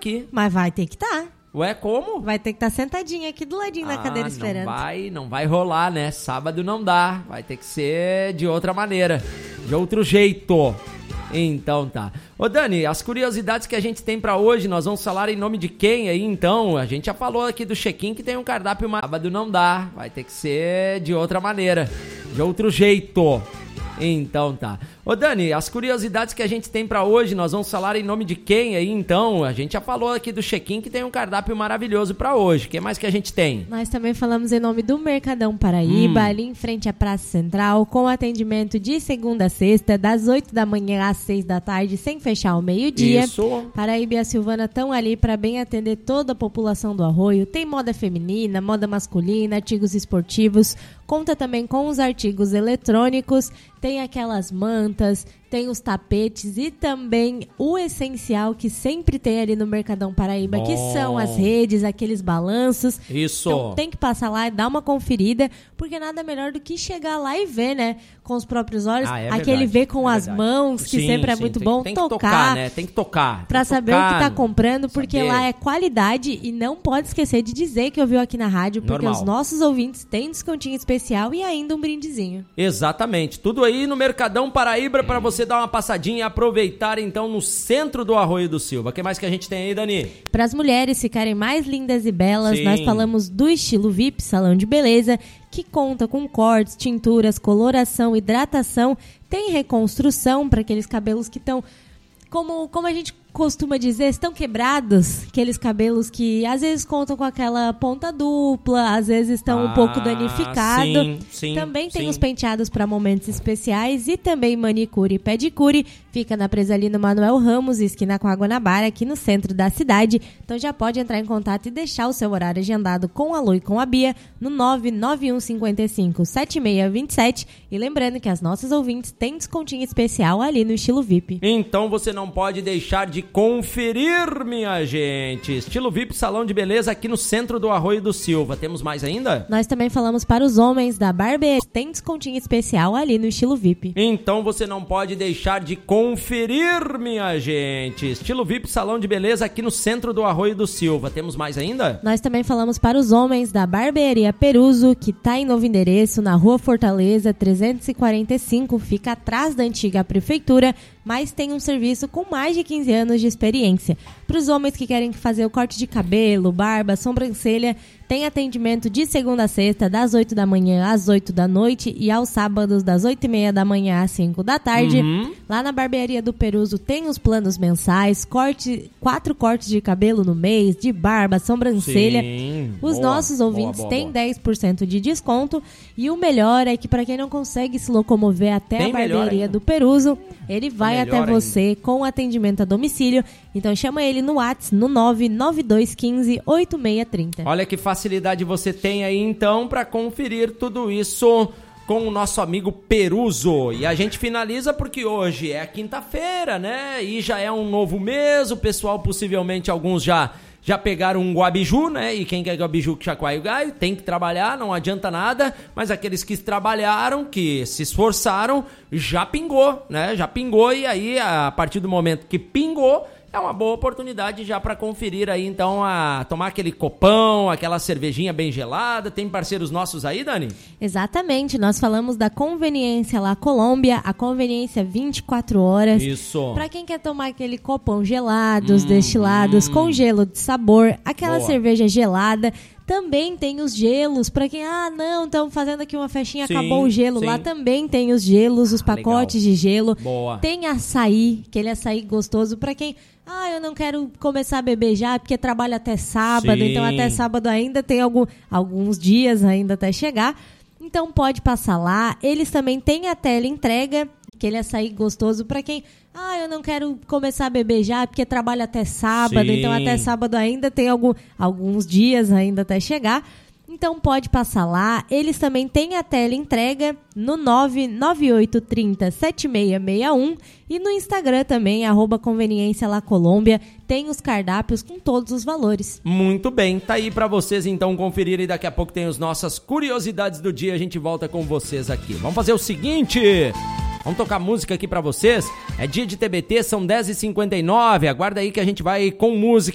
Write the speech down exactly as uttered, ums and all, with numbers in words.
aqui. Mas vai ter que estar. Tá. Ué, como? Vai ter que estar tá sentadinha aqui do ladinho ah, da cadeira esperando. Não vai, não vai rolar, né? Sábado não dá. Vai ter que ser de outra maneira. De outro jeito. Então tá. Ô Dani, as curiosidades que a gente tem pra hoje, nós vamos falar em nome de quem aí então? A gente já falou aqui do check-in que tem um cardápio, mas sábado não dá. Vai ter que ser de outra maneira. De outro jeito. Então tá. Ô Dani, as curiosidades que a gente tem pra hoje, nós vamos falar em nome de quem aí então? A gente já falou aqui do check-in que tem um cardápio maravilhoso pra hoje. O que mais que a gente tem? Nós também falamos em nome do Mercadão Paraíba, hum. ali em frente à Praça Central, com atendimento de segunda a sexta, das oito da manhã às seis da tarde, sem fechar ao meio-dia. Isso. Paraíba e a Silvana estão ali para bem atender toda a população do Arroio. Tem moda feminina, moda masculina, artigos esportivos. Conta também com os artigos eletrônicos, tem aquelas mantas, tem os tapetes e também o essencial que sempre tem ali no Mercadão Paraíba, Bom. que são as redes, aqueles balanços. Isso. Então tem que passar lá e dar uma conferida, porque nada melhor do que chegar lá e ver, né? Com os próprios olhos, ah, é aquele verdade, ver com é as verdade. mãos, que sim, sempre é sim, muito tem, bom tem tocar. Que tocar, né? Tem que tocar. Pra tem saber tocar, o que tá comprando, porque saber. lá é qualidade e não pode esquecer de dizer que ouviu aqui na rádio, porque Normal. os nossos ouvintes têm descontinho especial e ainda um brindezinho. Exatamente. Tudo aí no Mercadão Paraíba para você dar uma passadinha e aproveitar então no centro do Arroio do Silva. O que mais que a gente tem aí, Dani? Para as mulheres ficarem mais lindas e belas, Sim. nós falamos do Estilo V I P, salão de beleza, que conta com cortes, tinturas, coloração, hidratação, tem reconstrução para aqueles cabelos que estão, como, como a gente costuma dizer, estão quebrados, aqueles cabelos que às vezes contam com aquela ponta dupla, às vezes estão ah, um pouco danificados. Sim, sim, também tem sim. os penteados para momentos especiais e também manicure e pedicure. Fica na Presalino Manuel Ramos, esquina com a Guanabara, aqui no centro da cidade. Então já pode entrar em contato e deixar o seu horário agendado com a Lu e com a Bia no nove nove um cinco cinco sete seis dois sete. E lembrando que as nossas ouvintes têm descontinho especial ali no Estilo V I P. Então você não pode deixar de conferir, minha gente. Estilo V I P, salão de beleza aqui no centro do Arroio do Silva. Temos mais ainda? Nós também falamos para os homens da barbearia. Tem descontinho especial ali no Estilo V I P. Então você não pode deixar de conferir, minha gente. Estilo V I P, salão de beleza aqui no centro do Arroio do Silva. Temos mais ainda? Nós também falamos para os homens da barbearia Peruso, que está em novo endereço, na Rua Fortaleza trezentos e quarenta e cinco. Fica atrás da antiga prefeitura, mas tem um serviço com mais de quinze anos de experiência. Para os homens que querem fazer o corte de cabelo, barba, sobrancelha, tem atendimento de segunda a sexta, das oito da manhã às oito da noite e aos sábados, das oito e meia da manhã às cinco da tarde. Uhum. Lá na barbearia do Peruso tem os planos mensais, corte, quatro cortes de cabelo no mês, de barba, sobrancelha. Sim, os boa, nossos ouvintes boa, boa, têm boa. dez por cento de desconto. E o melhor é que para quem não consegue se locomover até Tem a barbearia do Peruso, ele vai até melhor você ainda. Com atendimento a domicílio. Então chama ele no WhatsApp no nove nove dois um cinco oito seis três zero. Olha que facilidade você tem aí então para conferir tudo isso com o nosso amigo Peruso. E a gente finaliza porque hoje é quinta-feira, né? E já é um novo mês, o pessoal possivelmente alguns já já pegaram um guabiju, né? E quem quer guabiju que chacoalha o galho tem que trabalhar, não adianta nada. Mas aqueles que trabalharam, que se esforçaram, já pingou, né? Já pingou e aí a partir do momento que pingou, é uma boa oportunidade já para conferir aí, então, a tomar aquele copão, aquela cervejinha bem gelada. Tem parceiros nossos aí, Dani? Exatamente, nós falamos da Conveniência La Colômbia, a conveniência vinte e quatro horas. Isso. Para quem quer tomar aquele copão gelado, os hum, destilados, hum. com gelo de sabor, aquela Boa. cerveja gelada. Também tem os gelos, para quem, ah, não, estamos fazendo aqui uma festinha, sim, acabou o gelo. Sim. Lá também tem os gelos, os pacotes Legal. de gelo. Boa. Tem açaí, aquele açaí gostoso, para quem, ah, eu não quero começar a beber já, porque trabalho até sábado, sim. então até sábado ainda tem algum, alguns dias ainda até chegar. Então pode passar lá. Eles também têm a teleentrega, aquele açaí gostoso, para quem, ah, eu não quero começar a beber já, porque trabalho até sábado, Sim. então até sábado ainda tem algum, alguns dias ainda até chegar. Então pode passar lá. Eles também têm a teleentrega no nove nove oito três zero sete seis seis um e no Instagram também, arroba Conveniência La Colômbia. Tem os cardápios com todos os valores. Muito bem, tá aí pra vocês então conferirem. Daqui a pouco tem as nossas curiosidades do dia. A gente volta com vocês aqui. Vamos fazer o seguinte... Vamos tocar música aqui pra vocês. É dia de T B T, são dez e cinquenta e nove. Aguarda aí que a gente vai com música.